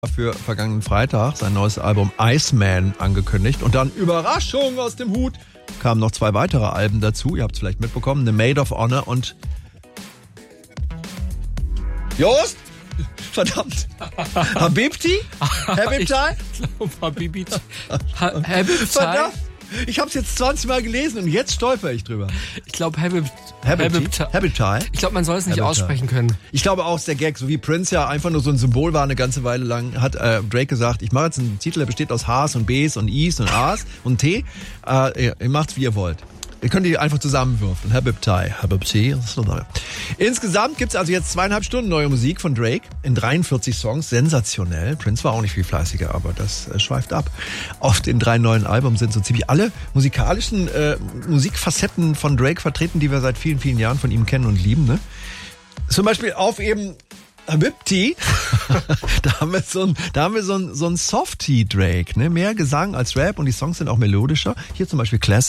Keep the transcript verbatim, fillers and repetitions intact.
für vergangenen Freitag sein neues Album Iceman angekündigt. Und dann, Überraschung aus dem Hut, kamen noch zwei weitere Alben dazu. Ihr habt es vielleicht mitbekommen. The Maid of Honor und... Jost? Verdammt. Habibti? Habibti? Habibti. Habibti. Verdammt. Ich habe es jetzt zwanzig Mal gelesen und jetzt stolper ich drüber. Ich glaube, Habibti. Habibti. Habibti. Ich glaube, man soll es nicht Habibti. aussprechen können. Ich glaube auch, der Gag, so wie Prince ja einfach nur so ein Symbol war eine ganze Weile lang, hat äh, Drake gesagt, ich mache jetzt einen Titel, der besteht aus H's und B's und I's und A's und T. Äh, ihr, ihr macht's, wie ihr wollt. Ihr könnt die einfach zusammenwürfen. Habibti. Habibti. Insgesamt gibt's also jetzt zweieinhalb Stunden neue Musik von Drake in dreiundvierzig Songs. Sensationell. Prince war auch nicht viel fleißiger, aber das äh, schweift ab. Auf den drei neuen Alben sind so ziemlich alle musikalischen äh, Musikfacetten von Drake vertreten, die wir seit vielen, vielen Jahren von ihm kennen und lieben. Ne? Zum Beispiel auf eben Habibti, da haben wir so ein, da haben wir so ein, so ein Softie Drake, ne? Mehr Gesang als Rap und die Songs sind auch melodischer. Hier zum Beispiel Classic.